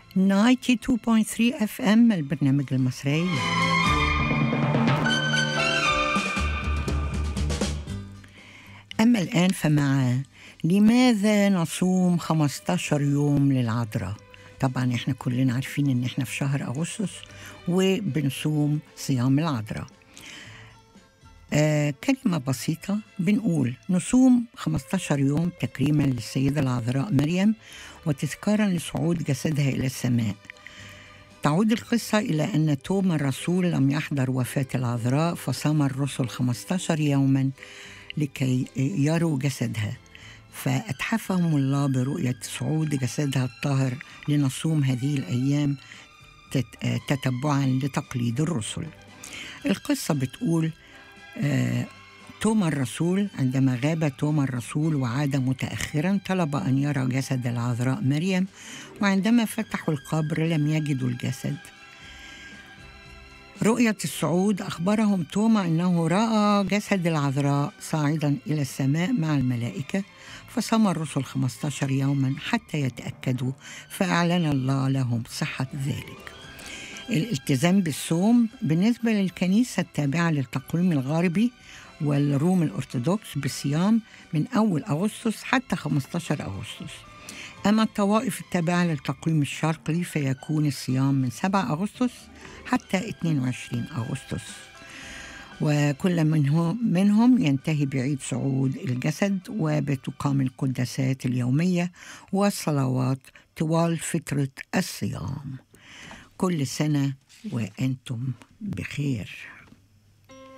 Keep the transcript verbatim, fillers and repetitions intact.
تسعة وتسعين فاصلة ثلاثة اف ام البرنامج المصري. أما الآن فمع لماذا نصوم خمسة عشر يوم للعذراء؟ طبعا احنا كلنا عارفين ان احنا في شهر أغسطس وبنصوم صيام العذراء. آه كلمة بسيطة، بنقول نصوم خمسة عشر يوم تكريما للسيدة العذراء مريم وتذكارا لصعود جسدها إلى السماء. تعود القصة إلى أن توما الرسول لم يحضر وفاة العذراء، فصام الرسل خمسة عشر يوما لكي يروا جسدها، فأتحفهم الله برؤية صعود جسدها الطاهر لنصوم هذه الأيام تتبعا لتقليد الرسل. القصة بتقول آه توما الرسول عندما غاب توما الرسول وعاد متأخرا طلب أن يرى جسد العذراء مريم، وعندما فتحوا القبر لم يجدوا الجسد. رؤية الصعود أخبرهم توما أنه رأى جسد العذراء صاعدا إلى السماء مع الملائكة، فصام الرسل خمسة عشر يوما حتى يتأكدوا، فأعلن الله لهم صحة ذلك. الالتزام بالصوم بالنسبة للكنيسة التابعة للتقويم الغربي والروم الأرثوذكس بالصيام من أول أغسطس حتى خمسة عشر أغسطس. أما الطوائف التابعة للتقويم الشرقي فيكون الصيام من سبعة أغسطس حتى اثنين وعشرين أغسطس، وكل منهم, منهم ينتهي بعيد صعود الجسد، وبتقام القداسات اليومية والصلوات طوال فترة الصيام. كل سنة وأنتم بخير.